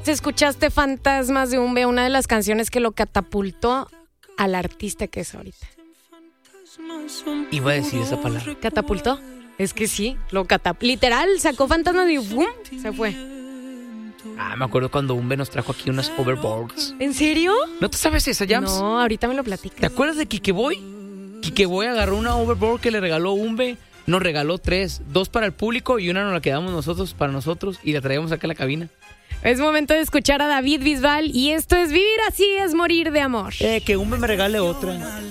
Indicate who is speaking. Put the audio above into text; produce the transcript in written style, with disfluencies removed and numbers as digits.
Speaker 1: Te escuchaste Fantasmas de Umbe, una de las canciones que lo catapultó al artista que es ahorita.
Speaker 2: Iba a decir esa palabra.
Speaker 1: ¿Catapultó? Es que sí, literal, sacó Fantasmas y ¡bum! Se fue.
Speaker 2: Me acuerdo cuando Umbe nos trajo aquí unas overboards.
Speaker 1: ¿En serio?
Speaker 2: ¿No te sabes esa, Jams?
Speaker 1: No, ahorita me lo platicas.
Speaker 2: ¿Te acuerdas de Kikeboy? Kikeboy agarró una overboard que le regaló Umbe. Nos regaló 3, 2 para el público y una nos la quedamos nosotros para nosotros y la traíamos acá a la cabina.
Speaker 1: Es momento de escuchar a David Bisbal y esto es Vivir así es morir de amor.
Speaker 2: Que Umbe me regale otra.